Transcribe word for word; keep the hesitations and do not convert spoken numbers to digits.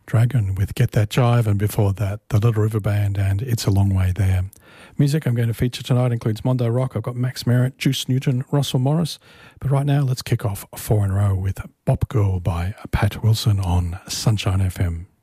Dragon with Get That Jive, and before that, the Little River Band and It's a Long Way There. Music I'm going to feature tonight includes Mondo Rock. I've got Max Merritt, Juice Newton, Russell Morris. But right now, let's kick off four in a row with Bop Girl by Pat Wilson on Sunshine F M.